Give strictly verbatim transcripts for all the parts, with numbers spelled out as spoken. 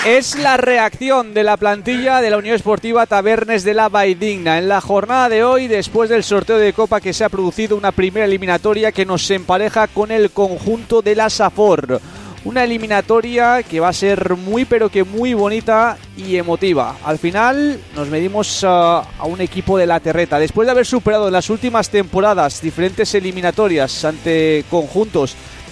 Es la reacción de la plantilla de la Unión Esportiva Tabernes de la Valldigna. En la jornada de hoy, después del sorteo de Copa, que se ha producido una primera eliminatoria que nos empareja con el conjunto de la Safor. Una eliminatoria que va a ser muy pero que muy bonita y emotiva. Al final nos medimos uh, a un equipo de la terreta. Después de haber superado en las últimas temporadas diferentes eliminatorias ante conjuntos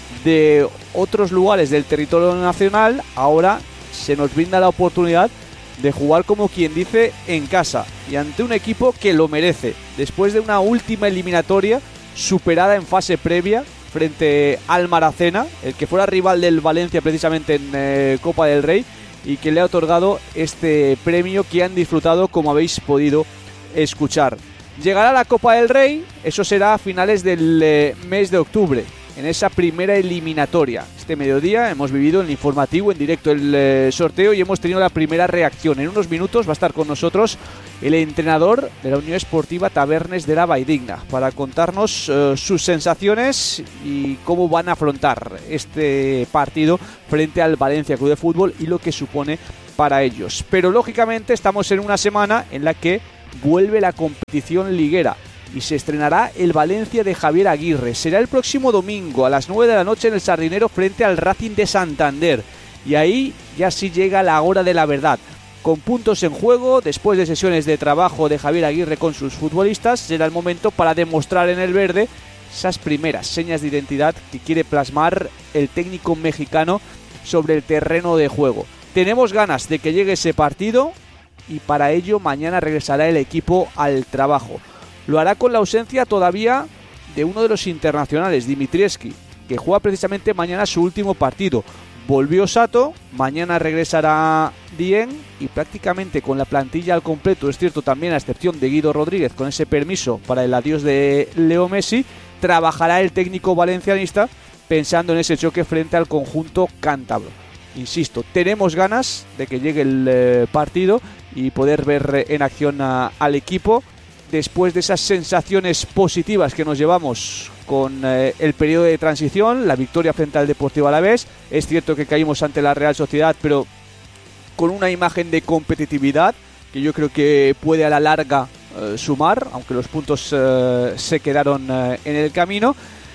de otros lugares del territorio nacional, ahora se nos brinda la oportunidad de jugar, como quien dice, en casa y ante un equipo que lo merece. Después de una última eliminatoria superada en fase previa frente al Maracena, el que fuera rival del Valencia precisamente en eh, Copa del Rey, y que le ha otorgado este premio que han disfrutado, como habéis podido escuchar. Llegará la Copa del Rey, eso será a finales del eh, mes de octubre, en esa primera eliminatoria. Este mediodía hemos vivido el informativo en directo el eh, sorteo y hemos tenido la primera reacción. En unos minutos va a estar con nosotros el entrenador de la Unión Esportiva Tabernes de la Valldigna para contarnos eh, sus sensaciones y cómo van a afrontar este partido frente al Valencia Club de Fútbol y lo que supone para ellos. Pero lógicamente estamos en una semana en la que vuelve la competición liguera y se estrenará el Valencia de Javier Aguirre. Será el próximo domingo a las nueve de la noche en el Sardinero frente al Racing de Santander. Y ahí ya sí llega la hora de la verdad. Con puntos en juego, después de sesiones de trabajo de Javier Aguirre con sus futbolistas, será el momento para demostrar en el verde esas primeras señas de identidad que quiere plasmar el técnico mexicano sobre el terreno de juego. Tenemos ganas de que llegue ese partido y para ello mañana regresará el equipo al trabajo. Lo hará con la ausencia todavía de uno de los internacionales, Dimitrievski, que juega precisamente mañana su último partido. Volvió Sato, mañana regresará Dien y prácticamente con la plantilla al completo, es cierto también a excepción de Guido Rodríguez con ese permiso para el adiós de Leo Messi, trabajará el técnico valencianista pensando en ese choque frente al conjunto cántabro. Insisto, tenemos ganas de que llegue el eh, partido y poder ver en acción a, al equipo después de esas sensaciones positivas que nos llevamos con eh, el periodo de transición, la victoria frente al Deportivo Alavés. Es cierto que caímos ante la Real Sociedad, pero con una imagen de competitividad que yo creo que puede a la larga eh, sumar, aunque los puntos eh, se quedaron eh, en el camino.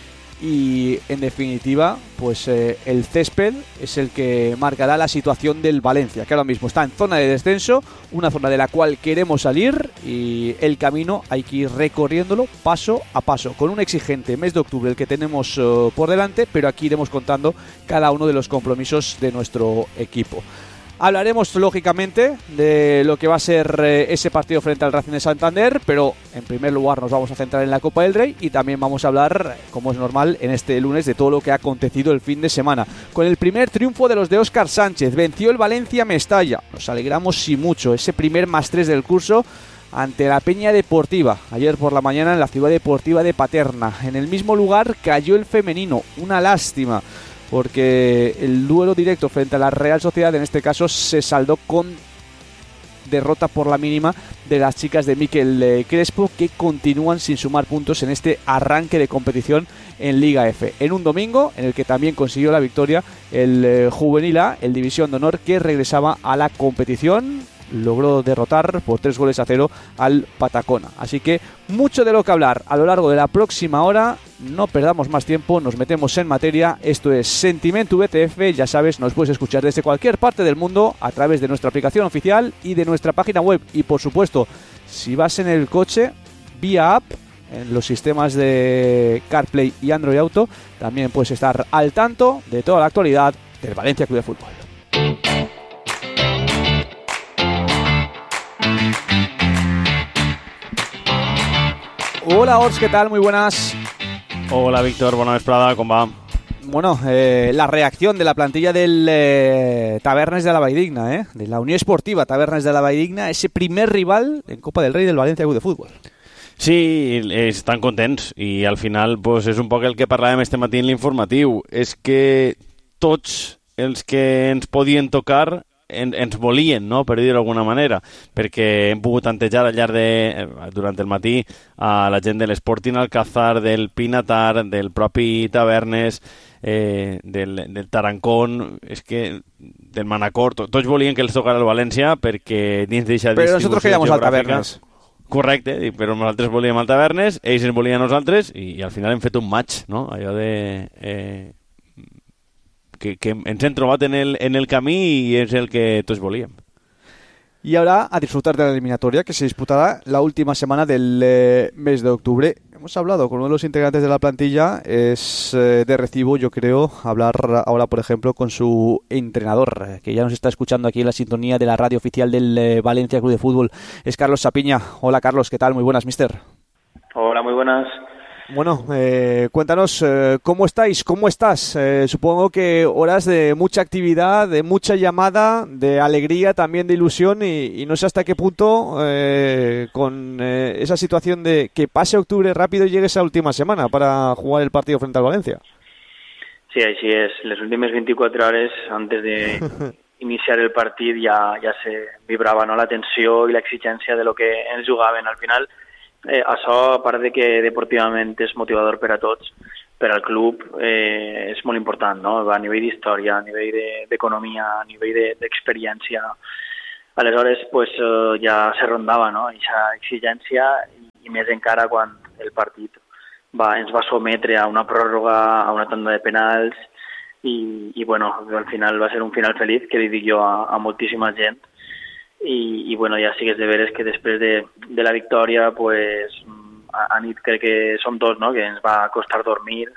Y en definitiva, pues eh, el césped es el que marcará la situación del Valencia, que ahora mismo está en zona de descenso, una zona de la cual queremos salir y el camino hay que ir recorriéndolo paso a paso, con un exigente mes de octubre el que tenemos uh, por delante, pero aquí iremos contando cada uno de los compromisos de nuestro equipo. Hablaremos lógicamente de lo que va a ser eh, ese partido frente al Racing de Santander, pero en primer lugar nos vamos a centrar en la Copa del Rey y también vamos a hablar, como es normal, en este lunes de todo lo que ha acontecido el fin de semana. Con el primer triunfo de los de Óscar Sánchez, venció el Valencia Mestalla. Nos alegramos y mucho, ese primer más tres del curso ante la Peña Deportiva, ayer por la mañana en la Ciudad Deportiva de Paterna. En el mismo lugar cayó el femenino, una lástima, porque el duelo directo frente a la Real Sociedad en este caso se saldó con derrota por la mínima de las chicas de Mikel Crespo, que continúan sin sumar puntos en este arranque de competición en Liga F. En un domingo en el que también consiguió la victoria el eh, Juvenil A, el División de Honor, que regresaba a la competición. Logró derrotar por tres goles a cero al Patacona. Así que mucho de lo que hablar a lo largo de la próxima hora. No perdamos más tiempo, nos metemos en materia. Esto es Sentimiento V T F. Ya sabes, nos puedes escuchar desde cualquier parte del mundo a través de nuestra aplicación oficial y de nuestra página web. Y por supuesto, si vas en el coche, vía app, en los sistemas de CarPlay y Android Auto, también puedes estar al tanto de toda la actualidad del Valencia Club de Fútbol. Hola Ors, ¿qué tal? Muy buenas. Hola Víctor, bona vesprada, com va? Bueno, eh, la reacción de la plantilla del eh, Tabernes de la Valldigna, eh, de la Unión Esportiva Tabernes de la Valldigna, ese primer rival en Copa del Rei del Valencia Club de Fútbol. Sí, estan contents i al final pues, és un poc el que parlàvem este matí en l'informatiu. És que tots els que ens podien tocar en, ens volien, no?, per dir-ho d'alguna manera, perquè hem pogut tantejar al llarg de, durant el matí a la gent de l'Sporting Alcázar, del Pinatar, del propi Tabernes, eh, del, del Tarancón, és que del Manacor, to, tots volien que els tocara el València perquè dins d'aquesta Però nosaltres queríamos al geogràfica... Tavernes. Correcte, però nosaltres volíem al Tavernes, ells ens volien a nosaltres i, i al final hem fet un match, no? Allò de... Eh, que, que ens hem trobat en el, en el camí i és el que tots volíem. Y ahora a disfrutar de la eliminatoria que se disputará la última semana del eh, mes de octubre. Hemos hablado con uno de los integrantes de la plantilla, es eh, de recibo, yo creo, hablar ahora, por ejemplo, con su entrenador, que ya nos está escuchando aquí en la sintonía de la radio oficial del eh, Valencia Club de Fútbol. Es Carlos Sapiña. Hola, Carlos, ¿qué tal? Muy buenas, mister. Hola, muy buenas. Bueno, eh, cuéntanos eh, cómo estáis, cómo estás. Eh, supongo que horas de mucha actividad, de mucha llamada, de alegría, también de ilusión y, y no sé hasta qué punto eh, con eh, esa situación de que pase octubre rápido y llegue esa última semana para jugar el partido frente al Valencia. Sí, així és. Les últimes vint-i-quatre hores antes de iniciar el partit ja, ja se vibrava, no?, la tensió i l'exigència de lo que ens jugaven. Al final, Eh, això, a part de que deportivament és motivador per a tots, per al club eh, és molt important, no? A nivell d'història, a nivell d'economia, a nivell d'experiència. Aleshores, pues, eh, ja se rondava, no?, aquesta exigència i, i més encara quan el partit va, ens va sometre a una pròrroga, a una tanda de penals i, i bueno, al final va ser un final feliç, que li dic jo a, a moltíssima gent. I, i bueno, ja sigues de veres que després de, de la victòria, pues, a, a nit crec que som dos, no?, que ens va costar dormir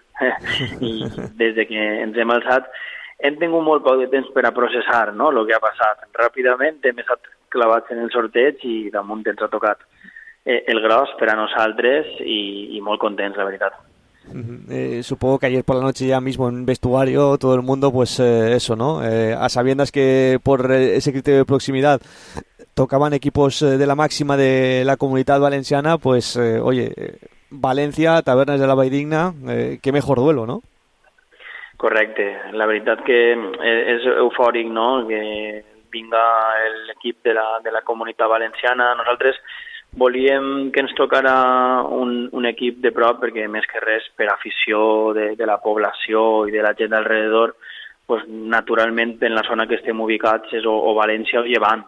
i des de que ens hem alçat hem tingut molt poc de temps per a processar, no?, el que ha passat. Ràpidament hem estat clavats en el sorteig i damunt ens ha tocat eh, el gros per a nosaltres i, i molt contents, la veritat. Eh, supongo que ayer por la noche ya mismo en vestuario todo el mundo pues eh, eso, ¿no? Eh, a sabiendas que por ese criterio de proximidad tocaban equipos eh, de la máxima de la Comunitat Valenciana, pues eh, oye, eh, Valencia, Tavernes de la Valldigna, eh, qué mejor duelo, ¿no? Correcte, la veritat que és eufòric, no?, que vinga l'equip de la, de la Comunitat Valenciana. Nosaltres volíem que ens tocara un, un equip de prop perquè més que res per afició de, de la població i de la gent d'alrededor, pues, naturalment en la zona que estem ubicats és o, o València o Llevant.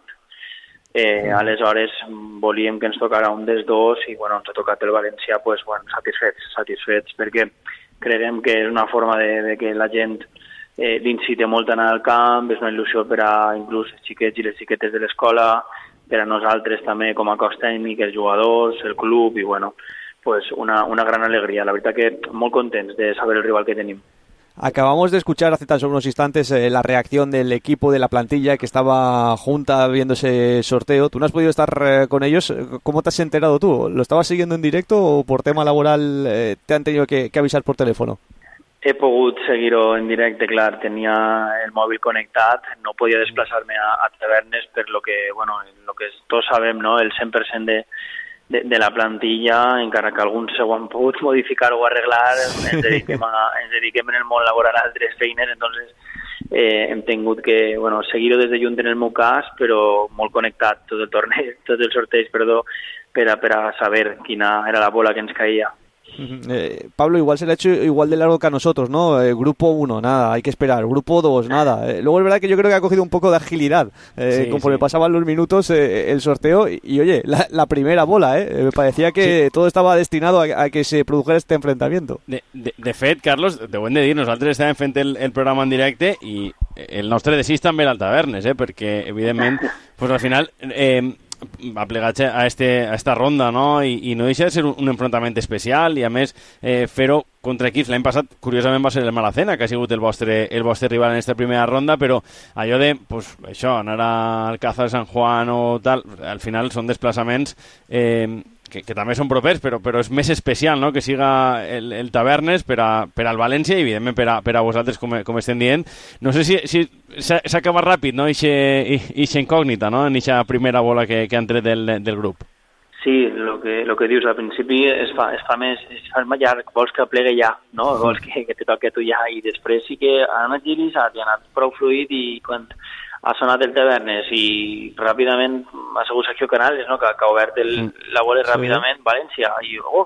Eh, aleshores volíem que ens tocara un dels dos i bueno, ens ha tocat el València, pues, bueno, satisfets, satisfets perquè creiem que és una forma de, de que la gent eh, l'incite molt a anar al camp, és una il·lusió per a inclús els xiquets i les xiquetes de l'escola, per a nosaltres també com a cos tècnic, els jugadors, el club i bueno, pues una, una gran alegria. La veritat que molt contents de saber el rival que tenim. Acabamos de escuchar hace tan solo unos instantes eh, la reacción del equipo de la plantilla que estaba junta viendo ese sorteo. ¿Tú no has podido estar eh, con ellos? ¿Cómo te has enterado tú? ¿Lo estabas siguiendo en directo o por tema laboral eh, te han tenido que, que avisar por teléfono? He pogut seguir-ho en directe, clar, tenia el mòbil connectat, no podia desplaçar-me a, a Tavernes per lo que, bueno, lo que tots sabem, no?, el cent per cent de, de, de la plantilla, encara que alguns s'ho han pogut modificar o arreglar, ens dediquem, a, ens dediquem en el món laboral a altres feines, entonces eh, hem tingut que, bueno, seguir-ho des de lluny en el meu cas, però molt connectat tot el torneig, tot el sorteig, perdó, per a, per a saber quina era la bola que ens caía. Eh, Pablo, igual se le ha hecho igual de largo que a nosotros, ¿no? Eh, grupo uno, nada, hay que esperar. Grupo dos, nada. Eh, luego es verdad que yo creo que ha cogido un poco de agilidad eh, sí, conforme sí. pasaban los minutos eh, el sorteo y, y oye, la, la primera bola, ¿eh? Me parecía que sí. todo estaba destinado a, a que se produjera este enfrentamiento. De, de, de fet, Carlos, te ho hem de dir, nosaltres estàvem fent el, el programa en directe i el nostre desig també era el Tavernes, eh? Perquè evidentment, pues al final... Eh, va plegar a, este, a esta ronda, no? I, i no deixa de ser un, un enfrontament especial i a més eh, fer-ho contra equips. L'any passat curiosament va ser el Malacena, que ha sigut el vostre, el vostre rival en aquesta primera ronda, però allò de, pues, això, anar al Alcázar de San Juan o tal, al final són desplaçaments eh, que, que també són propers, però, però és més especial, no?, que siga el, el Tavernes per, a, per al València i evidentment per a, per a vosaltres, com, com estem dient. No sé si, si s'ha acabat ràpid, no?, ixa incògnita, no?, en ixa primera bola que, que ha entret del, del grup. Sí, el que, lo que dius, al principi es fa, es fa més, es fa més llarg, vols que plegue ja, no? Vols que, que te toque tu ja, i després sí que ha anat agilitzat i ha anat prou fluid i quan ha sonat el Tavernes i ràpidament ha sigut Sergio Canales, no?, que, que ha obert el, la bola ràpidament, sí. València, i oh,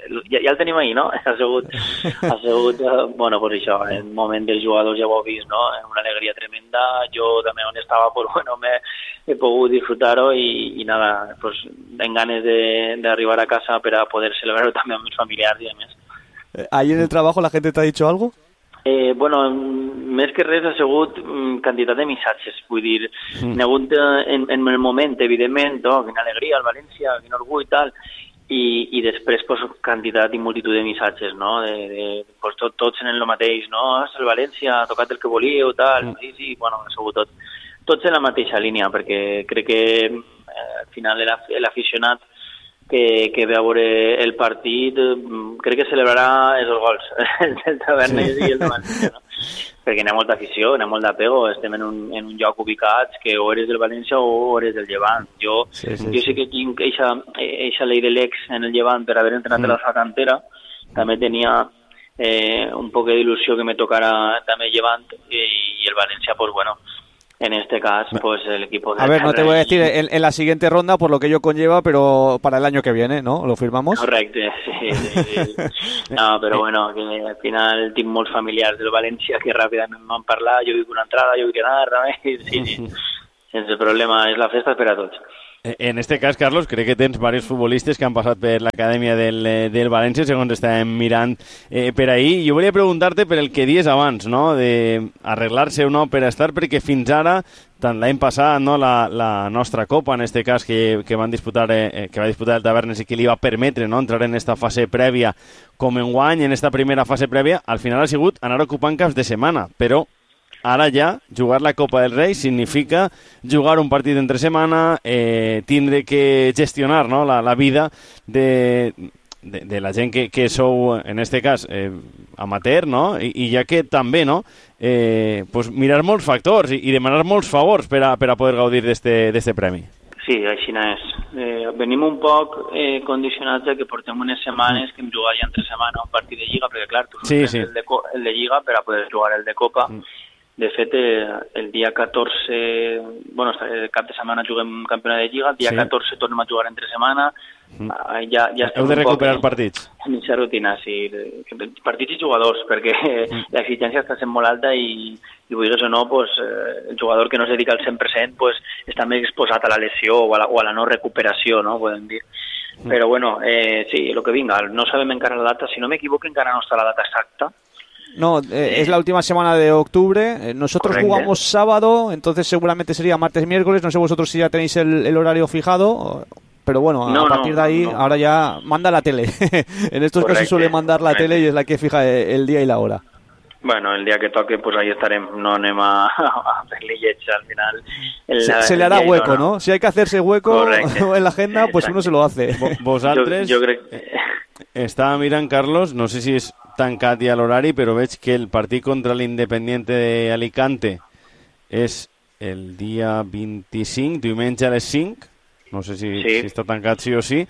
ja, ja el tenim ahir, no? Ha sigut, ha sigut eh, bueno, pues això, en el moment dels jugadors ja ho heu vist, no? Una alegria tremenda, jo també on estava, pues bueno, me, he pogut disfrutar-ho i, i nada, pues en ganes d'arribar a casa per a poder celebrar-ho també amb els familiars i a més. ¿Ahí en el trabajo la gente te ha dicho algo? Eh, bueno, més que res ha sigut mm, quantitat de missatges, vull dir, mm. n'hi ha hagut en, en el moment, evidentment, oh, quina alegria, el València, quin orgull i tal, i, i després pues, quantitat i multitud de missatges, no? De, de, pues, tot, tots en el mateix, no? El València ha tocat el que volíeu, tal, mm. sí, sí, bueno, ha sigut tot, tots en la mateixa línia, perquè crec que eh, al final l'aficionat que, que ve a veure el partit, crec que celebrarà els gols, el del Tavernes sí. i el de València, no? Perquè n'hi ha molta afició, n'hi ha molt d'apego, estem en un, en un lloc ubicats que o eres del València o eres del Llevant. Jo sí, sí, jo sí que tinc eixa llei de l'ex en el Llevant per haver entrenat mm. a la sala cantera, també tenia eh, un poc d'il·lusió que me tocara també el Llevant i, i el València, pues bueno, en este caso, pues el equipo... A ver, no te voy a decir en, en la siguiente ronda por lo que ello conlleva, pero para el año que viene, ¿no? ¿Lo firmamos? Correcto, sí, sí, sí. No, però bueno, que al final tinc molts familiars del València que ràpidament m'han parlat, jo vull una entrada, jo vull anar, també, sí, sí. Sense problema, és la festa per a tots. En este cas, Carlos, crec que tens diversos futbolistes que han passat per l'acadèmia del, del València, segons estàvem mirant eh, per ahir. Jo volia preguntar-te per el que dies abans, no?, d'arreglar-se o no per estar, perquè fins ara, tant l'any passat, no, la, la nostra Copa, en este cas, que, que, van disputar, eh, que va disputar el Tavernes i que li va permetre, no?, entrar en esta fase prèvia com enguany, en esta primera fase prèvia, al final ha sigut anar ocupant caps de setmana, però ara ja, jugar la Copa del Rei significa jugar un partit entre setmana, eh, tindre que gestionar, no?, la, la vida de, de, de la gent que, que sou, en este cas, eh, amateur, no?, I, i ja que també, no?, eh, pues mirar molts factors i, i demanar molts favors per a, per a poder gaudir d'este premi. Sí, així és. Eh, venim un poc eh, condicionats de que portem unes setmanes que hem jugat ja entre setmana un partit de Lliga, perquè clar, tu sí, sí. el, de, el de Lliga per a poder jugar el de Copa. Mm. De fet, el dia catorze, bueno, el cap de setmana juguem campionat de Lliga, el dia sí. catorze tornem a jugar entre setmana, mm. ja, ja heu de recuperar poc, partits. En aquesta rutina, sí, partits i jugadors, perquè mm. l'exigència està sent molt alta i, i vulguis o no, pues, el jugador que no es dedica al cent per cent pues, està més exposat a la lesió o a la, o a la no recuperació, no, podem dir. Mm. Però bueno, eh, sí, el que vinga, no sabem encara la data, si no m'equivoco encara no està la data exacta. No, eh, es la última semana de octubre. Eh, nosotros Correcto. Jugamos sábado, entonces seguramente sería martes, miércoles. No sé vosotros si ya tenéis el, el horario fijado, pero bueno, no, a partir no, de ahí, no. ahora ya manda la tele. En estos Correcto. Casos suele mandar la Correcto. Tele y es la que fija el día y la hora. Bueno, el día que toque, pues ahí estaremos, no anem a, a fer-li lleig al final. El, se, se le hará hueco, no, ¿no? Si hay que hacerse hueco Correcto. En la agenda, pues Exacto. Uno se lo hace. Vosaltres, jo, jo crec que... estava mirant, Carlos, no sé si és tancat ja l'horari, però veig que el partit contra l'Independiente d'Alicante és el dia vint-i-cinc, diumenge a les cinc, no sé si, sí. si està tancat sí o sí,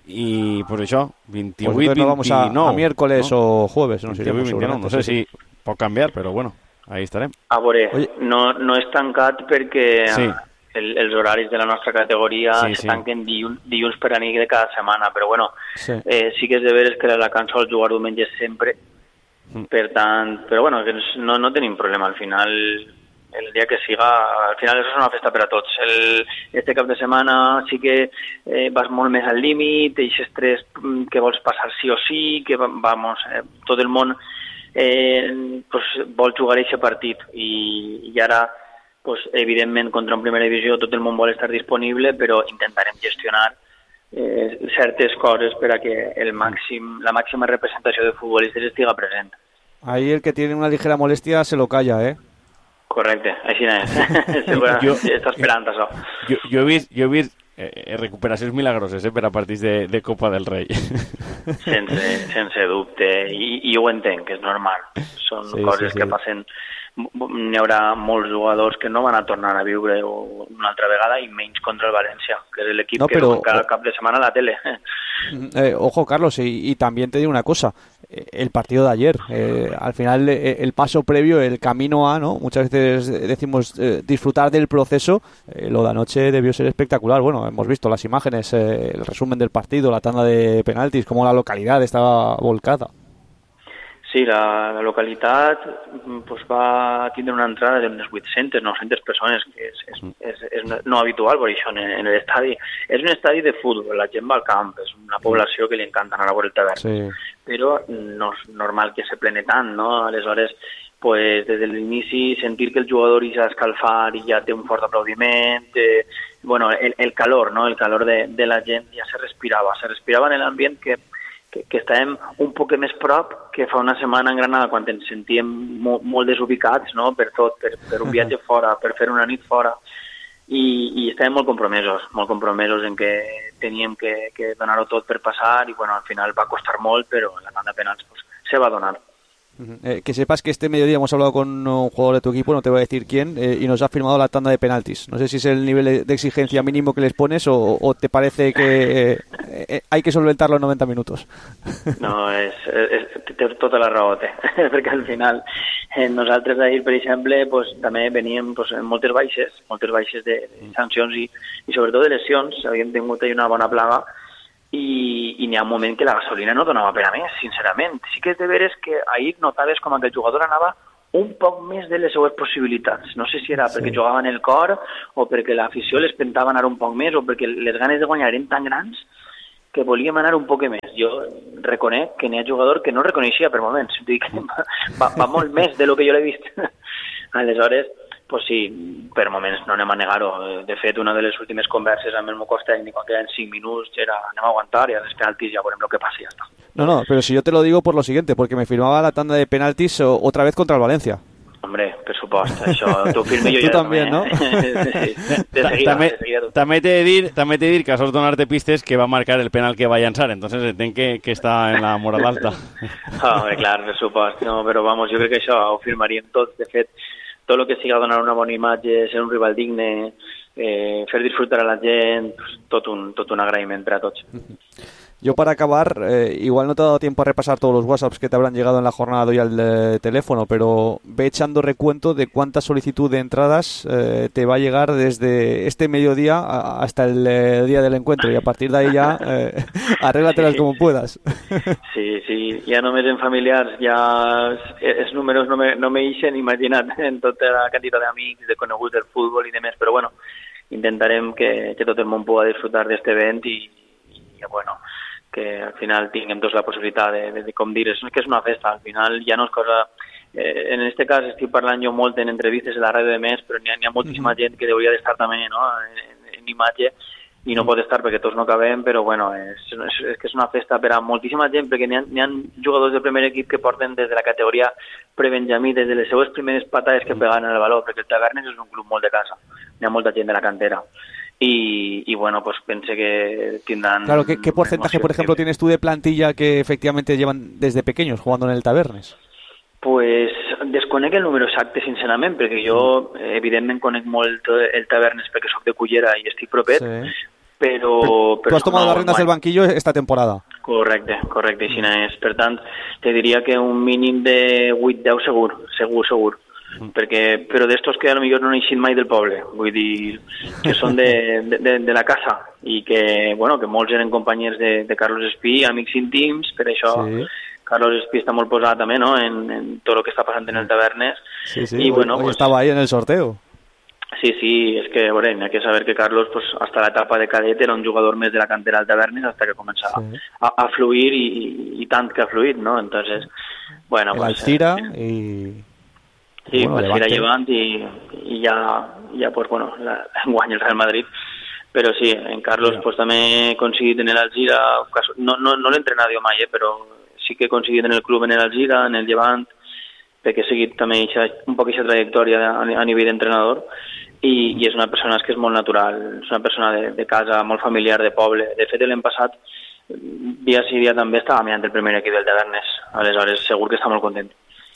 i pues això, vint-i-vuit, pues no vamos a, vint-i-nou. A miércoles ¿no? O jueves, no, vint-i-vuit, vint-i-nou, no sé si pot canviar, però bueno, ahí estarem. A veure, no, no és tancat perquè sí. el, els horaris de la nostra categoria sí, se sí. tanquen dilluns, dilluns per a nit de cada setmana, però bueno, sí, eh, sí que és de veres que la cansa el jugar diumenge sempre, mm. per tant, però bueno, que no, no tenim problema, al final, el dia que siga, al final això és una festa per a tots. El, este cap de setmana sí que eh, vas molt més al límit, aquest estrès que vols passar sí o sí, que vamos, eh, tot el món eh, pues, vol jugar aquest partit i, i ara pues, evidentment contra una primera divisió tot el món vol estar disponible, però intentarem gestionar eh, certes coses per a que el màxim, la màxima representació de futbolistes estiga present. Ahí el que tiene una ligera molestia se lo calla, ¿eh? Correcte, així és. Segurament està esperant això. Jo, jo he vist, jo he vist eh, recuperacions milagroses eh, per a partits de, de Copa del Rei. Sense, sense dubte, I, i ho entenc, que és normal. Són sí, coses sí, sí. que passen n'hi haurà molts jugadors que no van a tornar a viure una altra vegada, i menys contra el València, que és l'equip no, que però, cada cap de setmana a la tele. Eh, ojo, Carlos, y, y también te digo una cosa, el partido de ayer, eh, al final eh, el paso previo, el camino a, ¿no? Muchas veces decimos eh, disfrutar del proceso, eh, lo de anoche debió ser espectacular. Bueno, hemos visto las imágenes, eh, el resumen del partido, la tanda de penaltis, cómo la localidad estaba volcada. Sí, la, la localitat pues, va tindre una entrada d'unes vuit-centes, nou-centes persones, que és, és, és, és no habitual per això en, en l'estadi. És un estadi de futbol, la gent va al camp, és una població que li encanta anar a veure el Tavernes, sí. Però no és normal que se plene tant, no? Aleshores, pues, des de l'inici, sentir que el jugador ja escalfar i ja té un fort aplaudiment, eh, bueno, el, el calor, no? El calor de, de la gent ja se respirava, se respirava en l'ambient que Que, que estàvem un poc més prop que fa una setmana en Granada, quan ens sentíem molt, molt desubicats, no? Per tot, per, per un viatge fora, per fer una nit fora, i, i estàvem molt compromesos, molt compromesos en que teníem que, que donar-ho tot per passar, i bueno, al final va costar molt, però en la tanda de penals pues, se va donar. Eh, que sepas que este mediodía hemos hablado con un jugador de tu equipo, no te voy a decir quién, eh, y nos ha firmado la tanda de penaltis. No sé si es el nivel de exigencia mínimo que les pones o, o te parece que eh, eh, hay que solventarlo en noventa minutos. No, és, és, té tota la raó, té. Perquè al final eh, nosaltres ahir, per exemple, pues, també veníem pues, en moltes baixes, moltes baixes de, de sancions i, i sobretot de lesions. Havíem tingut ahir una bona plaga, i, i n'hi ha un moment que la gasolina no donava per a més, sincerament. Sí que és de veres que ahir notaves com que el jugador anava un poc més de les seues possibilitats. No sé si era sí. perquè jugava en el cor o perquè l'afició les pentava anar un poc més o perquè les ganes de guanyar eren tan grans que volíem anar un poc més. Jo reconec que n'hi ha jugador que no reconeixia per moments. Dic, va, va molt més de lo que jo l'he vist. Aleshores, pues sí, per moments no anem a negar-ho. De fet, una de les últimes converses amb el meu cos tècnic, quan queden cinc minuts, era anem a aguantar i a les penaltis ja veurem lo que passa i ja està. No, no, pero si yo te lo digo por lo siguiente, porque me firmaba la tanda de penaltis otra vez contra el Valencia. Hombre, per supost, això t'ho firme jo ja també, també, no? Sí, de seguida, també, de seguida. També t'he de dir, també t'he de dir que has donarte pistes que va a marcar el penal que va a llançar, entonces entenc que, que està en la moral alta. Home, clar, per supost, no, però vamos, jo crec que això ho firmaríem tots, de fet, tot el que siga donar una bona imatge, ser un rival digne, eh, fer disfrutar a la gent, tot un, tot un agraïment per a tots. Yo para acabar, eh, igual no te ha dado tiempo a repasar todos los WhatsApps que te habrán llegado en la jornada de hoy al eh, teléfono, pero ve echando recuento de cuánta solicitud de entradas eh, te va a llegar desde este mediodía a, hasta el eh, día del encuentro, y a partir de ahí ya eh, arréglatelas sí. como puedas. Sí, sí, ja només en familiars ja els números no me, no me ixen, imagina't, en tota la quantitat d'amics, de coneguts del futbol i demés, però bueno, intentarem que, que tot el món pugui disfrutar d'aquest event i, i bueno, que al final tinguem tots la possibilitat de, de, de com dir, és que és una festa, al final ja no és cosa... Eh, en aquest cas estic parlant jo molt en entrevistes a la ràdio de més, però n'hi ha, ha moltíssima gent que hauria d'estar també, no?, en, en imatge, i no pot estar perquè tots no cabem, però bueno, és, és, és que és una festa per a moltíssima gent, perquè n'hi ha, n'hi ha jugadors del primer equip que porten des de la categoria pre-benjamí, des de les seues primeres patades que peguen en el valor, perquè el Tavernes és un club molt de casa, n'hi ha molta gent de la cantera. Y, y bueno, pues pensé que tendrán... Claro, ¿qué, qué porcentaje, por ejemplo, tienes tú de plantilla que efectivamente llevan desde pequeños jugando en el Tavernes? Pues desconec el número exacte, sincerament, perquè jo, evidentment, conec molt el Tavernes perquè soc de Cullera i estic propet, sí. però... però tu has tomado no, las riendas del banquillo esta temporada. Correcte, correcte, així és. Per tant, te diria que un mínim de vuit deu segur, segur, segur. Perquè, però d'estos que a lo millor no han eixit mai del poble, vull dir que són de, de, de, de la casa i que, bueno, que molts eren companys de, de Carlos Espí, amics íntims, per això sí. Carlos Espí està molt posat també, no?, en, en tot el que està passant en el Tavernes. Sí, sí, i, bueno, hoy pues, estaba ahí en el sorteo. Sí, sí, es que, bueno, hay que saber que Carlos, pues, hasta la etapa de cadet era un jugador més de la cantera del Tavernes hasta que començava sí. a, a fluir i, i, i tant que ha fluït, no? Entonces, bueno, el pues... Alcira eh, i... Sí, bueno, pues ir a Llevant y, y ya, ya pues bueno, la, guanya el Real Madrid. Però sí, en Carlos yeah. pues també he coincidit en el Alzira, no, no, no l'he entrenat jo mai, eh, però sí que he coincidit en el club en el Alzira, en el Llevant, perquè he seguit també ixa, un poc aquesta trajectòria a, a nivell d'entrenador i, i és una persona que és molt natural, és una persona de, de casa, molt familiar, de poble. De fet, l'any passat, dia sí dia també estava mirant el primer equip del Tavernes, aleshores segur que està molt content.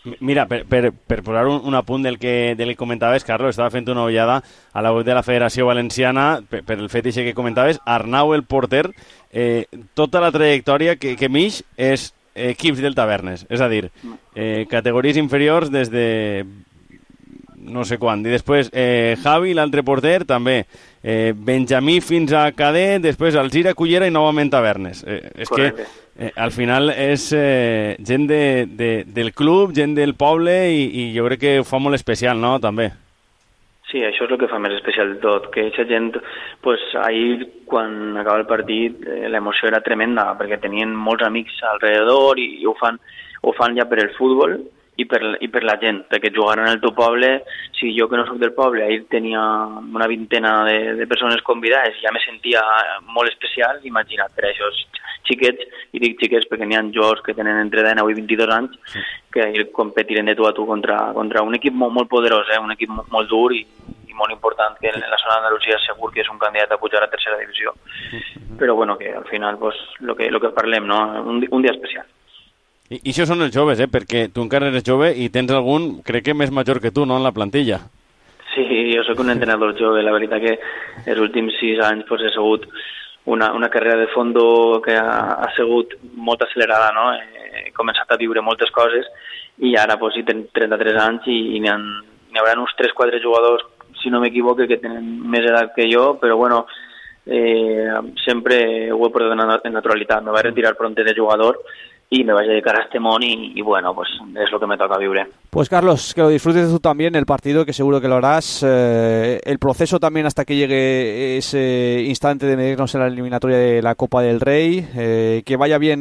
Mira, per, per, per posar un, un apunt del que, del que comentaves, Carlos, estava fent una ullada a la web de la Federació Valenciana per, per el fet que comentaves. Arnau, el porter, eh, tota la trajectòria que, que mix és equips del Tavernes, és a dir, eh, categories inferiors des de no sé quan, i després eh, Javi, l'altre porter, també eh, Benjamí fins a Cadet, després Alzira, Cullera i novament Tavernes. Eh, és Correcte. que eh, al final és eh, gent de, de, del club, gent del poble, i, i jo crec que ho fa molt especial, no?, també. Sí, això és el que fa més especial de tot, que aquesta gent, pues, ahir, quan acaba el partit, eh, l'emoció era tremenda, perquè tenien molts amics alrededor i, i ho, fan, ho fan ja per el futbol i per, i per la gent, perquè jugaran al teu poble. Si jo, que no soc del poble, ahir tenia una vintena de, de persones convidades, ja me sentia molt especial. Imagina't, per això, xiquets, i dic xiquets perquè n'hi ha jugadors que tenen entre dinou i vint-i-dos anys, que ahir competiren de tu a tu contra, contra un equip molt, molt poderós, eh? Un equip molt, molt dur i, i molt important, que en la zona d'Andalusia segur que és un candidat a pujar a tercera divisió. Però bueno, que al final, pues, lo que, lo que parlem, no? Un, un dia especial. I, I això són els joves, eh? Perquè tu encara eres jove i tens algun, crec que més major que tu, no?, en la plantilla. Sí, jo sóc un entrenador jove. La veritat que els últims sis anys pues, he sigut una, una carrera de fondo que ha, ha sigut molt accelerada, no? He començat a viure moltes coses i ara pues, hi tenc trenta-tres anys i, i n'hi ha, n'hi haurà uns tres quatre jugadors, si no m'equivoco, que tenen més edat que jo, però bueno, eh, sempre ho he portat en naturalitat. Me vaig retirar pronte de jugador y me voy a dedicar a este món y, y bueno, pues es lo que me toca vivir. Pues Carlos, que lo disfrutes tú también el partido, que seguro que lo harás, eh, el proceso también hasta que llegue ese instante de medirnos en la eliminatoria de la Copa del Rey, eh, que vaya bien